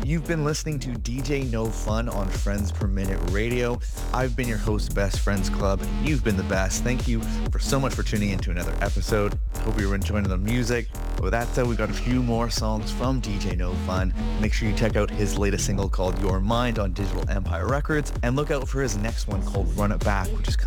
You've been listening to DJ No Fun on Friends Per Minute Radio. I've been your host, Best Friends Club, and you've been the best. Thank you for so much for tuning in to another episode. Hope you were enjoying the music. But with that said, we got a few more songs from DJ No Fun. Make sure you check out his latest single called Your Mind on Digital Empire Records, and look out for his next one called Run It Back, which is coming